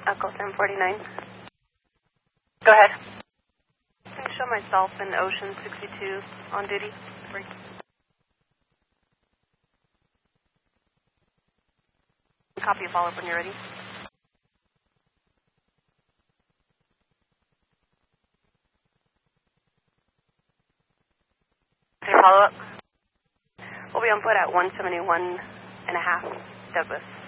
Echo 1049. Go ahead. Can I show myself in Ocean 62 on duty? Break. Copy of follow-up when you're ready. Is there follow-up? We'll be on foot at 171.5 Douglas.